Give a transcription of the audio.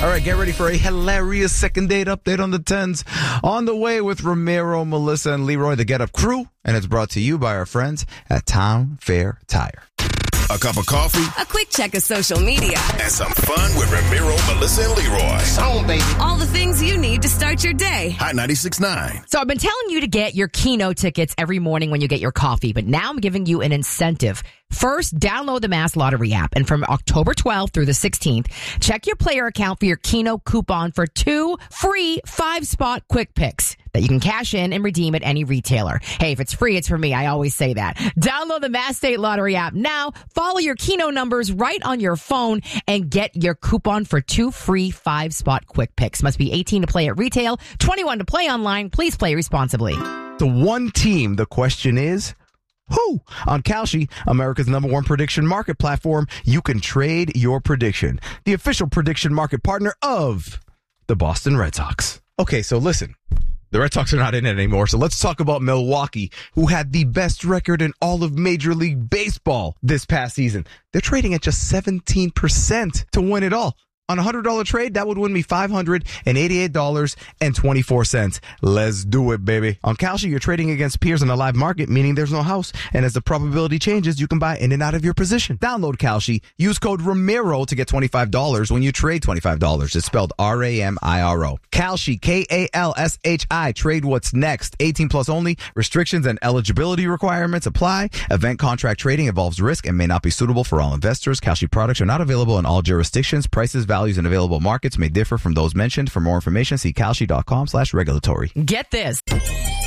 All right, get ready for a hilarious second date update on the 10s. On the way with Ramiro, Melissa, and Leroy, the Get Up crew. And it's brought to you by our friends at Town Fair Tire. A cup of coffee, a quick check of social media, and some fun with Ramiro, Melissa, and Leroy. Song, baby. All the things you need to start your day. Hot 96.9. So I've been telling you to get your Keno tickets every morning when you get your coffee, but now I'm giving you an incentive. First, download the Mass Lottery app, and from October 12th through the 16th, check your player account for your Keno coupon for 2 free 5-spot quick picks that you can cash in and redeem at any retailer. Hey, if it's free, it's for me. I always say that. Download the Mass State Lottery app now. Follow your Keno numbers right on your phone and get your coupon for 2 free 5-spot quick picks. Must be 18 to play at retail, 21 to play online. Please play responsibly. The one team, the question is, who? On Kalshi, America's #1 prediction market platform, you can trade your prediction. The official prediction market partner of the Boston Red Sox. Okay, so listen. The Red Sox are not in it anymore, so let's talk about Milwaukee, who had the best record in all of Major League Baseball this past season. They're trading at just 17% to win it all. On a $100 trade, that would win me $588.24. Let's do it, baby. On Kalshi, you're trading against peers in a live market, meaning there's no house. And as the probability changes, you can buy in and out of your position. Download Kalshi. Use code Ramiro to get $25 when you trade $25. It's spelled R-A-M-I-R-O. Kalshi, K-A-L-S-H-I. Trade what's next. 18 plus only. Restrictions and eligibility requirements apply. Event contract trading involves risk and may not be suitable for all investors. Kalshi products are not available in all jurisdictions. Prices, values, and available markets may differ from those mentioned. For more information, see kalshi.com/regulatory. Get this.